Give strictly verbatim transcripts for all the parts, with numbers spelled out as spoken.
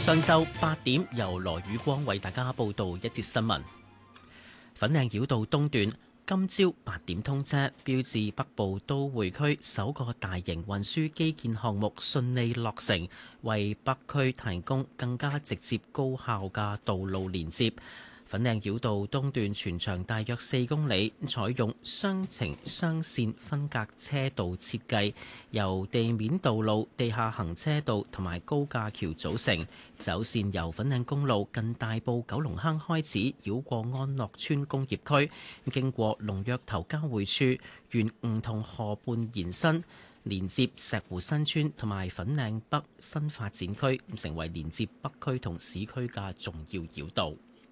上晝八點，由羅宇光為大家報道一節新聞。粉嶺繞道東段今朝八點通車，標誌北部都會區首個大型運輸基建項目順利落成，為北區提供更加直接高效嘅道路連接。粉嶺繞道東段全長大約四公里，採用雙程雙線分隔車道設計，由地面道路、地下行車道同埋高架橋組成。走線由粉嶺公路近大埔九龍坑開始，繞過安樂村工業區，經過龍躍頭交匯處，沿梧桐河畔延伸，連接石湖新村同埋粉嶺北新發展區，成為連接北區同市區嘅重要繞道。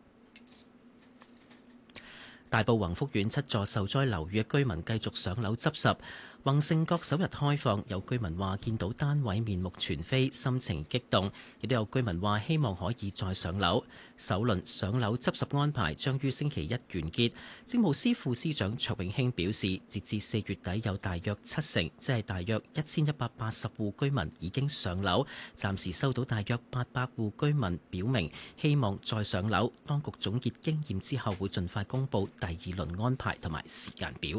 大埔宏福苑七座受災樓宇嘅居民繼續上樓執拾。宏盛閣首日開放，有居民話見到單位面目全非，心情激動，亦都有居民話希望可以再上樓。首輪上樓執拾安排將於星期一完結。政務司副司長卓永興表示，截至四月底有大約七成，即係大約一千一百八十戶居民已經上樓，暫時收到大約八百戶居民表明希望再上樓。當局總結經驗之後，會盡快公佈第二輪安排同埋時間表。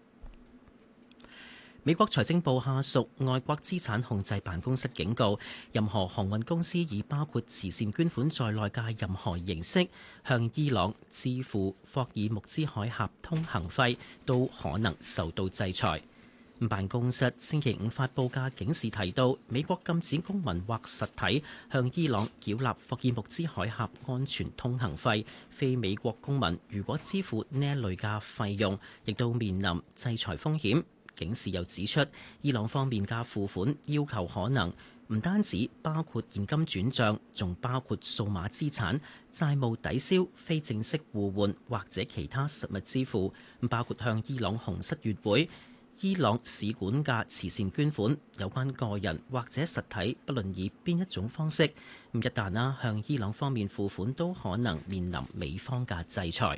美國財政部下屬外國資產控制辦公室警告，任何航運公司以包括慈善捐款在內嘅任何形式向伊朗支付霍爾木茲海峽通行費，都可能受到制裁。辦公室星期五發布嘅警示提到，美國禁止公民或實體向伊朗繳納霍爾木茲海峽安全通行費，非美國公民如果支付呢一類嘅費用，亦都面臨制裁風險。警示又指出，伊朗方面嘅付款要求可能唔單止包括現金轉帳，仲包括數碼資產、債務抵消、非正式互換或者其他實物支付，包括向伊朗紅十月會、伊朗使館嘅慈善捐款。有關個人或者實體，不論以邊一種方式，一旦啦向伊朗方面付款，都可能面臨美方嘅制裁。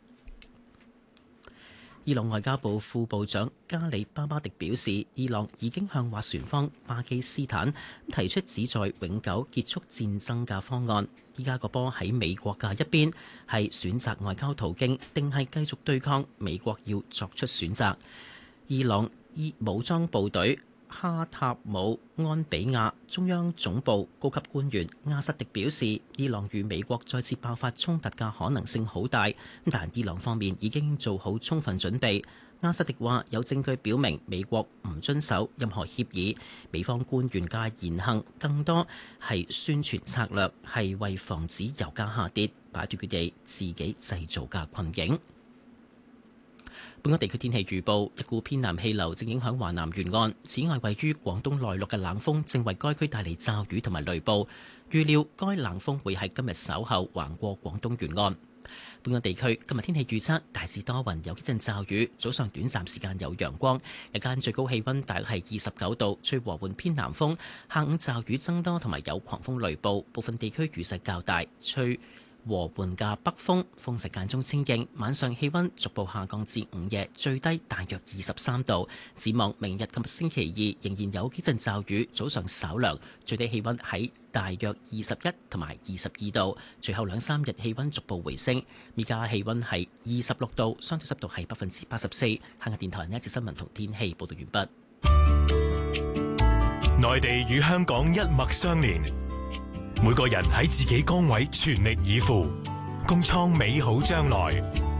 伊朗外交部副部長加里巴巴迪表示，伊朗已經向斡旋方巴基斯坦提出旨在永久結束戰爭嘅方案。依家個波喺美國嘅一邊，係選擇外交途徑定係繼續對抗？美國要作出選擇。伊朗伊武裝部隊哈塔姆安比亞中央總部高級官員阿薩迪表示，伊朗與美國再次爆發衝突嘅可能性好大，但伊朗方面已經做好充分準備。阿薩迪話有證據表明美國唔遵守任何協議，美方官員嘅言行更多係宣傳策略，係為防止油價下跌，擺脫佢哋自己製造嘅困境。本港地區天氣預報，一股偏南氣流正影響華南沿岸。此外，位於廣東內陸嘅冷鋒正為該區帶嚟驟雨同埋雷暴。預料該冷鋒會喺今日稍後橫過廣東沿岸。本港地區今日天氣預測，大致多雲，有幾陣驟雨，早上短暫時間有陽光，日間最高氣溫大約係二十九度，吹和緩偏南風。下午驟雨增多同埋有狂風雷暴，部分地區雨勢較大，吹和緩嘅北風，風勢間中清勁。晚上氣溫逐步下降至午夜最低大約二十三度。展望明日及星期二仍然有幾陣驟雨，早上稍涼，最低氣溫喺大約二十一同埋二十二度。隨後兩三日氣溫逐步回升。依家氣溫係二十六度，相對濕度係百分之八十四。香港電台呢一節新聞同天氣報道完畢。內地與香港一脈相連，每個人喺自己崗位全力以赴，共創美好將來。